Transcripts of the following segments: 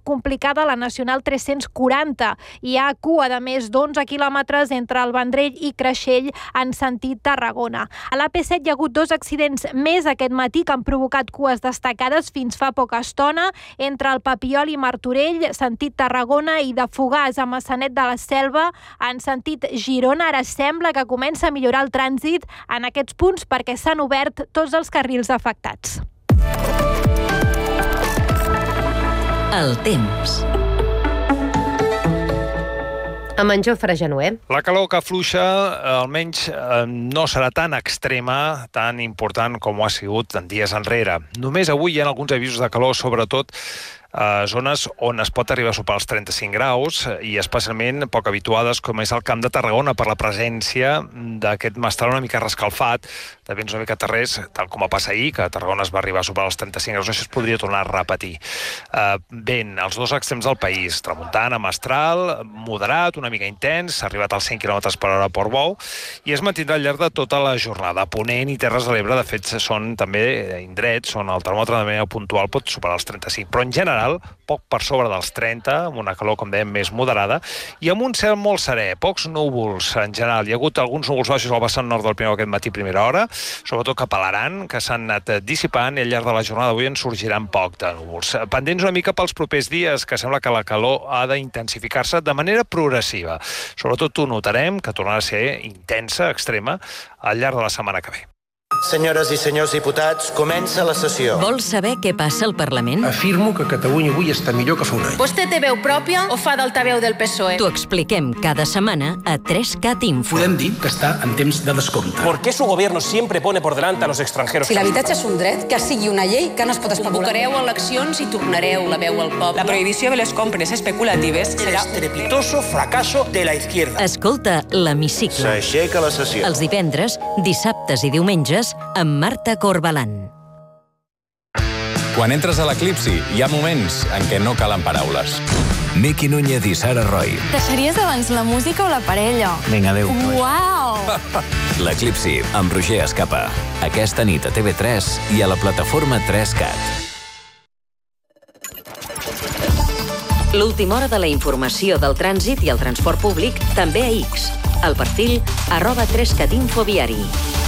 complicada a la Nacional 340. Hi ha cua de més d'11 quilòmetres entre el Vendrell i Creixell en sentit Tarragona. A l'AP7 hi ha hagut 2 accidents més aquest matí que han provocat cues destacades fins fa poca estona entre el Papiol i Martorell, sentit Tarragona, i de Fogars a Maçanet de la Selva en sentit Girona. Ara sembla que comença a millorar el trànsit en aquests punts perquè s'han obert tots els carrils afectats. El temps. Amb en Jofre Genuer. La calor que afluixa, almenys no serà tan extrema, tan important com ho ha sigut en dies enrere. Només avui hi ha alguns avisos de calor, sobretot a zones on es pot arribar a superar els 35 graus i especialment poc habituades, com és el Camp de Tarragona, per la presència d'aquest mestral una mica rescalfat, de vents una mica terrers, tal com va passar ahir, que a Tarragona es va arribar a superar els 35 graus. Això es podria tornar a repetir. Vent als 2 extrems del país, tramuntana, mestral, moderat, una mica intens, s'ha arribat als 100 km per hora a Portbou, i es mantindrà al llarg de tota la jornada. Ponent i Terres de l'Ebre, de fet, són també indrets on el termòmetre de manera puntual pot superar els 35, però en general poc per sobre dels 30, amb una calor, com dèiem, més moderada, i amb un cel molt serè, pocs núvols en general. Hi ha hagut alguns núvols baixos al vessant nord del Pirineu aquest matí primera hora, sobretot cap a l'Aran, que s'han anat dissipant, i al llarg de la jornada d'avui en sorgiran poc de núvols. Pendents una mica pels propers dies, que sembla que la calor ha d'intensificar-se de manera progressiva. Sobretot ho notarem, que tornarà a ser intensa, extrema, al llarg de la setmana que ve. Senyores i senyors diputats, comença la sessió. Vols saber què passa al Parlament? Afirmo que Catalunya avui està millor que fa un any. Vostè té veu pròpia o fa d'altaveu del PSOE? T'ho expliquem cada setmana a 3CAT Info. Podem dir que està en temps de descompte. ¿Por qué su gobierno siempre pone por delante a los extranjeros? Si l'habitatge és un dret, que sigui una llei que no es pot especular. Convocareu eleccions i tornareu la veu al poble. La prohibició de les compres especulatives El estrepitoso fracaso de la izquierda. Escolta l'Hemicicle. S'aixeca la sessió. Els divendres, dissabtes i diumenges amb Marta Corbalán. Quan entres a l'eclipsi, hi ha moments en què no calen paraules. Miqui Núñez i Sara Roy. Deixaries abans la música o la parella? Vinga, adéu. Uau! L'eclipsi, amb Roger Escapa. Aquesta nit a TV3 i a la plataforma 3CAT. L'última hora de la informació del trànsit i el transport públic també a X. El perfil @3catinfoviari.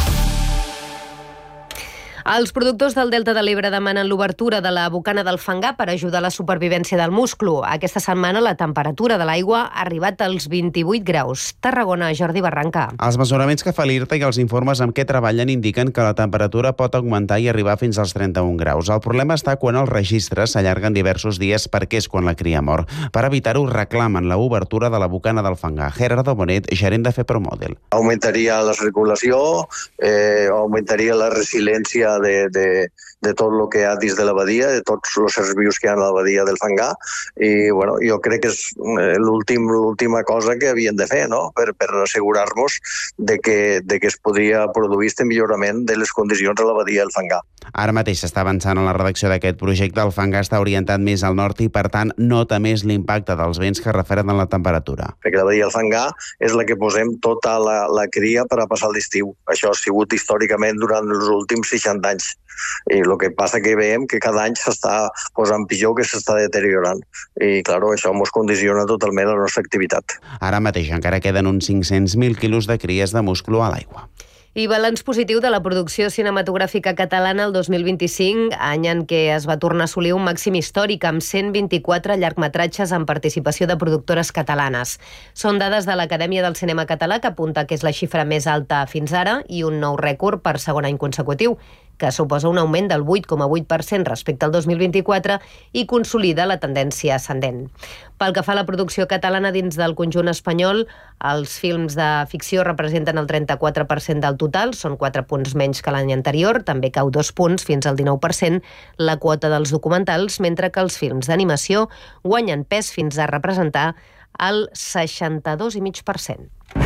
Els productors del Delta de l'Ebre demanen l'obertura de la bocana del Fangar per ajudar a la supervivència del musclo. Aquesta setmana la temperatura de l'aigua ha arribat als 28 graus. Tarragona, Jordi Barranca. Els mesuraments que fa l'IRTA i els informes amb què treballen indiquen que la temperatura pot augmentar i arribar fins als 31 graus. El problema està quan els registres s'allarguen diversos dies perquè és quan la cria mor. Per evitar-ho, reclamen l'obertura de la bocana del Fangar. Gerardo Bonet, gerent de FEPROMODEL. Augmentaria la circulació, augmentaria la resiliència de tot el que hi ha dins de l'abadia, de tots els éssers vius que hi ha a l'abadia del Fangar, i bueno, jo crec que és l'última cosa que havien de fer, no? Per assegurar-nos de que es podria produir aquest millorament de les condicions a l'abadia del Fangar. Ara mateix s'està avançant en la redacció d'aquest projecte. El Fangar està orientat més al nord i, per tant, nota més l'impacte dels vents que referen a la temperatura. Perquè l'abadia del Fangar és la que posem tota la cria per a passar l'estiu. Això ha sigut històricament durant els últims 60 anys. I el que passa que veiem que cada any s'està posant pitjor, que s'està deteriorant. I, clar, això ens condiciona totalment la nostra activitat. Ara mateix encara queden uns 500.000 quilos de cries de musclo a l'aigua. I balanç positiu de la producció cinematogràfica catalana el 2025, any en què es va tornar a assolir un màxim històric amb 124 llargmetratges amb participació de productores catalanes. Són dades de l'Acadèmia del Cinema Català, que apunta que és la xifra més alta fins ara i un nou rècord per segon any consecutiu, que suposa un augment del 8,8% respecte al 2024 i consolida la tendència ascendent. Pel que fa a la producció catalana dins del conjunt espanyol, els films de ficció representen el 34% del total, són 4 punts menys que l'any anterior, també cau 2 punts fins al 19% la quota dels documentals, mentre que els films d'animació guanyen pes fins a representar el 62,5%.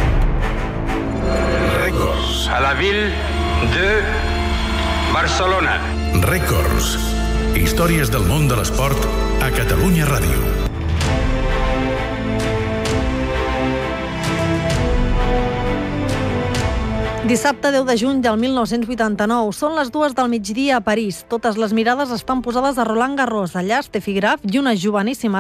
Records a la ville de Barcelona. Records. Històries del món de l'esport a Catalunya Ràdio. Dissabte 10 de juny del 1989. Són les 2 del migdia a París. Totes les mirades estan posades a Roland Garros. Allà, Steffi Graf i una joveníssima